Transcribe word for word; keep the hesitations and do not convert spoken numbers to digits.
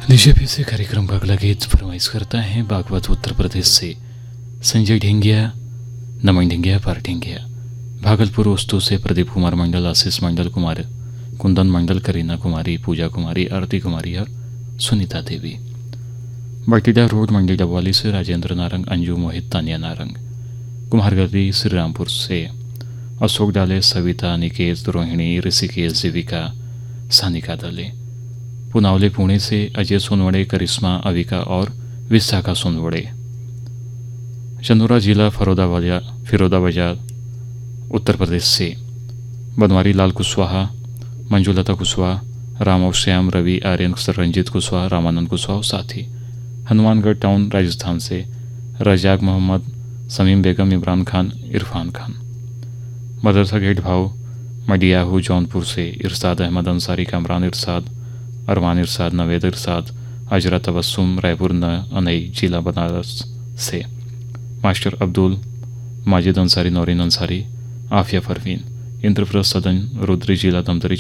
लीजिए से कार्यक्रम का अगला गीत फरमाइश करता है बागवत उत्तर प्रदेश से संजय ढेंगिया, नमन ढेंगिया, पार ढेंगिया। भागलपुर वस्तु से प्रदीप कुमार मंडल, आशीष मंडल, कुमार कुंदन मंडल, करीना कुमारी, पूजा कुमारी, आरती कुमारी और सुनीता देवी। बटीडा रोड मंडी डबवाली से राजेंद्र नारंग, अंजू मोहित, तानिया नारंग। कुम्हारगढ़ी श्रीरामपुर से अशोक डाले, सविता, निकेत, रोहिणी, ऋषिकेश, जीविका, सानिका दले। पुनावले पुणे से अजय सोनवड़े, करिश्मा, अविका और विशाखा सोनवड़े। चंदोरा जिला फरोदाबाजा फिरोदाबाजार उत्तर प्रदेश से बनवारी लाल कुशवाहा, मंजुलता कुशवाहा, राम और श्याम, रवि, आर्यन, रंजीत कुशवाहा, रामानंद कुशवाहा साथी। हनुमानगढ़ टाउन राजस्थान से रजाक मोहम्मद, समीम बेगम, इमरान खान, इरफान खान। मदरसा गेट भाव मडियाहू जौनपुर से इरशाद अहमद अंसारी, कामरान इरशाद, अरमान इरशाद, नवेद इरशाद, अजरा तबस्सुम, रायपुर नई जिला बनारस से मास्टर अब्दुल माजिद अंसारी, नौरीन अंसारी, आफिया परवीन। इंद्रप्रस्थ सदन रुद्री जिला दमदरी